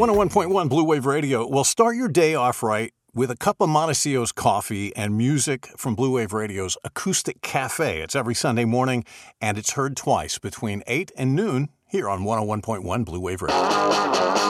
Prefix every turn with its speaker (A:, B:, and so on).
A: 101.1 Blue Wave Radio. Well, start your day off right with a cup of Montecito's coffee and music from Blue Wave Radio's Acoustic Cafe. It's every Sunday morning, and it's heard twice between 8 and noon here on 101.1 Blue Wave Radio.